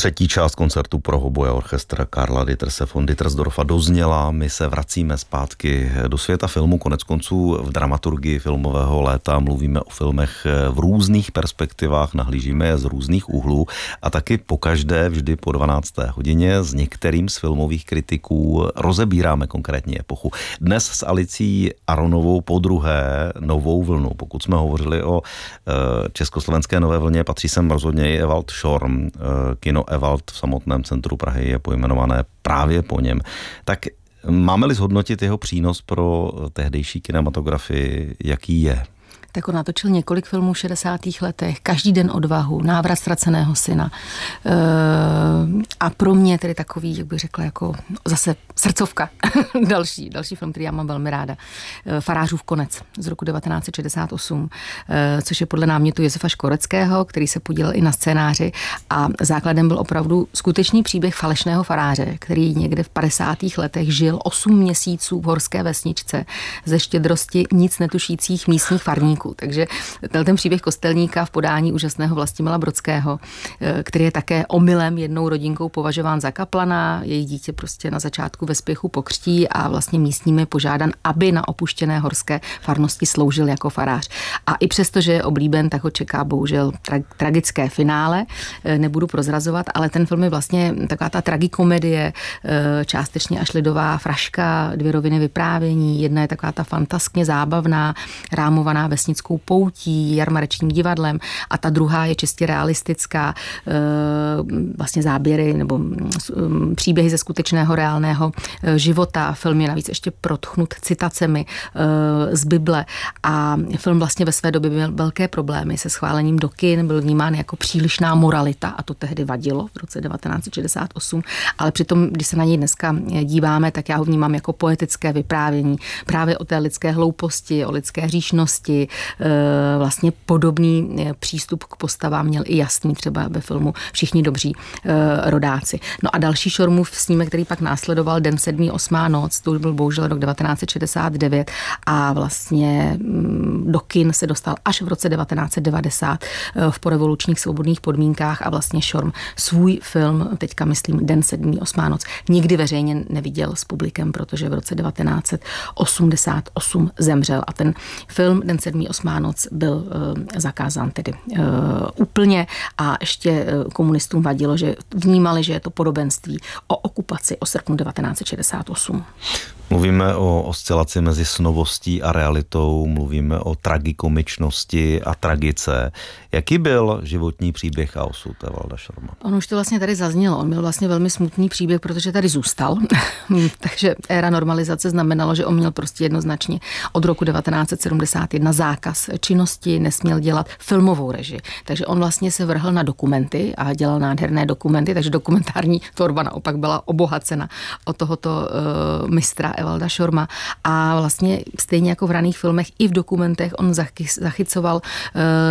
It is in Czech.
Třetí část koncertu pro hoboje orchestra Karla Ditterse von Dittersdorfa dozněla. My se vracíme zpátky do světa filmu. Koneckonců v dramaturgii filmového léta mluvíme o filmech v různých perspektivách, nahlížíme je z různých úhlů a taky pokaždé vždy po 12. hodině s některým z filmových kritiků rozebíráme konkrétní epochu. Dnes s Alicí Aronovou podruhé Novou vlnu. Pokud jsme hovořili o československé nové vlně, patří sem rozhodně i Ewald Schorm. Kino Ewald v samotném centru Prahy je pojmenované právě po něm. Tak máme-li zhodnotit jeho přínos pro tehdejší kinematografii, jaký je? Tak on natočil několik filmů v 60. letech, Každý den odvahu, Návrat ztraceného syna. A pro mě tedy takový, jak bych řekla, jako zase srdcovka. další film, který já mám velmi ráda. Farářův konec z roku 1968, což je podle námětu Josefa Škoreckého, který se podílel i na scénáři a základem byl opravdu skutečný příběh falešného faráře, který někde v 50. letech žil 8 měsíců v horské vesničce ze štědrosti nic netušících místních farníků. Takže ten příběh kostelníka v podání úžasného Vlastimila Brodského, který je také omylem jednou rodinkou považován za kaplana, její dítě prostě na začátku ve spěchu pokřtí a vlastně místními je požádan, aby na opuštěné horské farnosti sloužil jako farář. A i přesto, že je oblíben, tak ho čeká bohužel tragické finále. Nebudu prozrazovat, ale ten film je vlastně taková ta tragikomedie, částečně až lidová fraška, 2 roviny vyprávění. Jedna je taková ta fantaskně zábavná, rámovaná vesnickou poutí, jarmarečním divadlem a ta druhá je čistě realistická, vlastně záběry nebo příběhy ze skutečného reálného života. Film je navíc ještě protchnut citacemi z Bible a film vlastně ve své době měl velké problémy se schválením do kin, byl vnímán jako přílišná moralita a to tehdy vadilo v roce 1968, ale přitom, když se na něj dneska díváme, tak já ho vnímám jako poetické vyprávění právě o té lidské hlouposti, o lidské hříšnosti. Vlastně podobný přístup k postavám měl i Jasný třeba ve filmu Všichni dobří rodáci. No a další Schormův snímek, který pak následoval, Den 7. 8. noc, to už byl bohužel rok 1969 a vlastně do kin se dostal až v roce 1990 v porevolučních svobodných podmínkách a vlastně Schorm svůj film, teďka myslím Den 7. 8. noc, nikdy veřejně neviděl s publikem, protože v roce 1988 zemřel a ten film Den 7. 8. noc byl zakázán tedy úplně a ještě komunistům vadilo, že vnímali, že je to podobenství o okupaci o srpnu 1968. Mluvíme o oscilaci mezi snovostí a realitou, mluvíme o tragikomičnosti a tragice. Jaký byl životní příběh a osud Ewalda Schorma? On už to vlastně tady zaznělo. On měl vlastně velmi smutný příběh, protože tady zůstal. Takže éra normalizace znamenalo, že on měl prostě jednoznačně od roku 1971 zákaz činnosti, nesměl dělat filmovou režii. Takže on vlastně se vrhl na dokumenty a dělal nádherné dokumenty, takže dokumentární tvorba naopak byla obohacena od tohoto mistra Ewalda Schorma a vlastně stejně jako v raných filmech i v dokumentech on zachycoval